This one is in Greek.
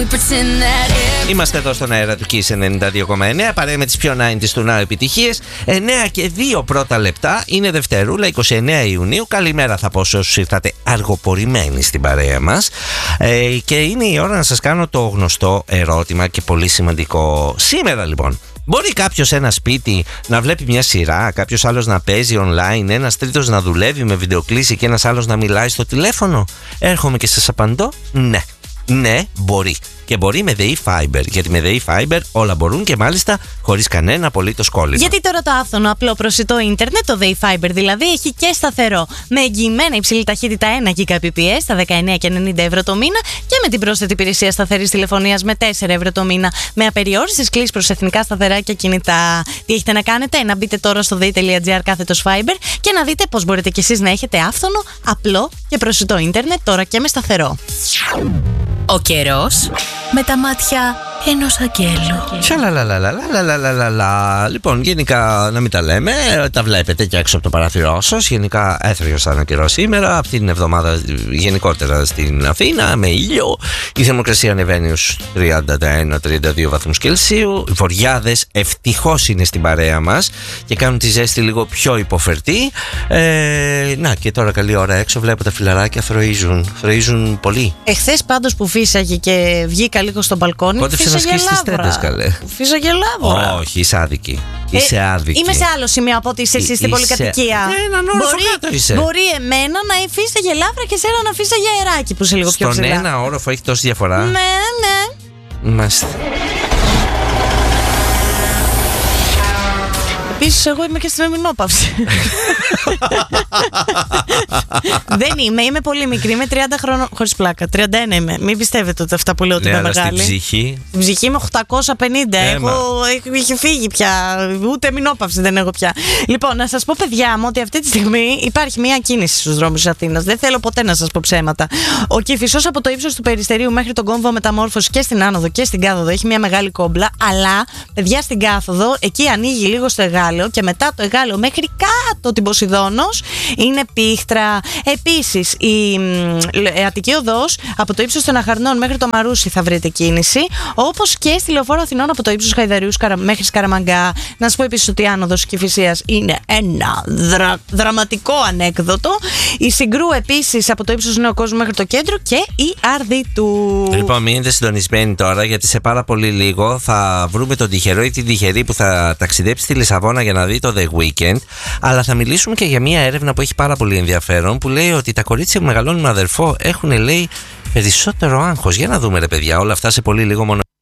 Είμαστε εδώ στον αέρα του Kiss 92,9. Παρέα με τις πιο 90's του Now επιτυχίες. 9 και 2 πρώτα λεπτά. Είναι Δευτέρουλα, 29 Ιουνίου. Καλημέρα θα πω σε όσους ήρθατε αργοπορημένοι στην παρέα μας. Και είναι η ώρα να σας κάνω το γνωστό ερώτημα και πολύ σημαντικό. Σήμερα λοιπόν, μπορεί κάποιος ένα σπίτι να βλέπει μια σειρά, κάποιος άλλος να παίζει online, ένας τρίτος να δουλεύει με βιντεοκλήση και ένας άλλος να μιλάει στο τηλέφωνο? Έρχομαι και σας απαντώ, ναι. Ναι, μπορεί. Και μπορεί με ΔΕΗ Fiber. Γιατί με ΔΕΗ Fiber όλα μπορούν και μάλιστα χωρίς κανένα απολύτως κόλλημα. Γιατί τώρα το άφθονο, απλό, προσιτό ίντερνετ, το ΔΕΗ Fiber δηλαδή, έχει και σταθερό. Με εγγυημένα υψηλή ταχύτητα 1 Gbps στα 19,90 ευρώ το μήνα και με την πρόσθετη υπηρεσία σταθερής τηλεφωνίας με 4 ευρώ το μήνα. Με απεριόριστες κλήσεις προς εθνικά σταθερά και κινητά. Τι έχετε να κάνετε? Να μπείτε τώρα στο dei.gr/Fiber και να δείτε πώς μπορείτε κι εσείς να έχετε άφθονο, απλό και προσιτό ίντερνετ τώρα και με σταθερό. Ο καιρός με τα μάτια ενός αγγέλου. Σαλαλαλαλαλαλαλαλα. Λοιπόν, γενικά να μην τα λέμε, τα βλέπετε και έξω από το παράθυρό σας. Γενικά έθριος θα είναι ο καιρός σήμερα. Αυτή την εβδομάδα γενικότερα στην Αθήνα με ήλιο. Η θερμοκρασία ανεβαίνει στους 31-32 βαθμούς Κελσίου. Οι βοριάδες ευτυχώς είναι στην παρέα μας και κάνουν τη ζέστη λίγο πιο υποφερτή. Να και τώρα καλή ώρα έξω, βλέπω τα φιλαράκια θροίζουν πολύ. Εχθές πάντως που φύσαγε και βγήκα λίγο στο μπαλκόνι, κόντεψε να σκίσεις τις τέτες, καλέ. Φύσαγε λάβρα. Όχι, είσαι άδικη. Είσαι άδικη. Είμαι σε άλλο σημείο από ότι είσαι εσύ στην πολυκατοικία. Έναν όροφο κάτω είσαι. Μπορεί εμένα να φύσαγε λάβρα και εσένα να φύσαγε αεράκι που είσαι λίγο πιο ψηλά. Στον ένα όροφο έχει τόση διαφορά. Ναι. Μάλιστα. Επίσης εγώ είμαι και στην εμεινόπαυση. Δεν είμαι πολύ μικρή, είμαι 30 χρόνων, χωρίς πλάκα, 31 είμαι. Μην πιστεύετε ότι αυτά που λέω ότι είμαι μεγάλη. Στην ψυχή. Στην ψυχή είμαι 850, έχει φύγει πια, ούτε εμεινόπαυση δεν έχω πια. Λοιπόν, να σας πω παιδιά μου ότι αυτή τη στιγμή υπάρχει μια κίνηση στους δρόμους της Αθήνας. Δεν θέλω ποτέ να σας πω ψέματα. Ο Κηφισός από το ύψος του Περιστερίου μέχρι τον κόμβο Μεταμόρφωση και στην άνοδο και στην κάθοδο έχει μια μεγάλη κόμπλα, αλλά παιδιά στην κάθοδο εκεί ανοίγει λίγο στο Εγάλεο και μετά το Εγάλεο μέχρι κάτω την Ποσειδώνος είναι πίχτρα. Επίσης η Αττική Οδός από το ύψος των Αχαρνών μέχρι το Μαρούσι θα βρείτε κίνηση, όπως και στη Λεωφόρο Αθηνών από το ύψος Χαϊδαριού μέχρι Σκαραμαγκά. Να σας πω επίσης ότι η άνοδος Κηφισίας είναι ένα δραματικό ανέκδοτο. Η Συγκρού επίσης από το ύψος Νέου Κόσμου μέχρι το κέντρο και η Αρδιτού. Λοιπόν, μείνετε συντονισμένοι τώρα, γιατί σε πάρα πολύ λίγο θα βρούμε τον τυχερό ή την τυχερή που θα ταξιδέψει στη Λισαβόνα για να δει το The Weeknd. Αλλά θα μιλήσουμε και για μια έρευνα που έχει πάρα πολύ ενδιαφέρον, που λέει ότι τα κορίτσια που μεγαλώνουν με αδερφό έχουν, λέει, περισσότερο άγχος. Για να δούμε, ρε παιδιά, όλα αυτά σε πολύ λίγο μόνο.